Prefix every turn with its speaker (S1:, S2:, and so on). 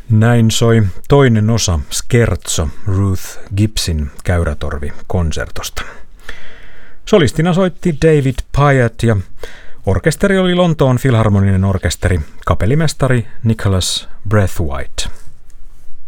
S1: Näin soi toinen osa Scherzo Ruth Gibbsin käyrätorvi-konsertosta. Solistina soitti David Pyatt ja orkesteri oli Lontoon Filharmoninen orkesteri, kapellimestari Nicholas Braithwaite.